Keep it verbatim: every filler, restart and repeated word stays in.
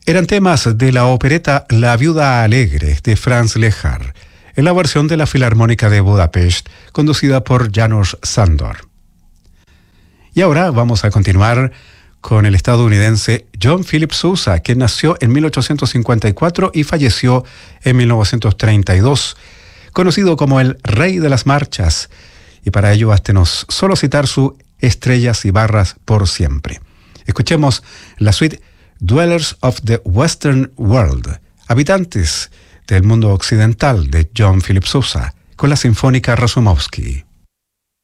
Eran temas de la opereta La Viuda Alegre de Franz Lehár, en la versión de la Filarmónica de Budapest, conducida por János Sándor. Y ahora vamos a continuar con el estadounidense John Philip Sousa, que nació en mil ochocientos cincuenta y cuatro y falleció en mil novecientos treinta y dos, conocido como el Rey de las Marchas, y para ello bástenos solo citar su Estrellas y Barras por Siempre. Escuchemos la suite Dwellers of the Western World, habitantes del mundo occidental de John Philip Sousa, con la Sinfónica Rasumowski.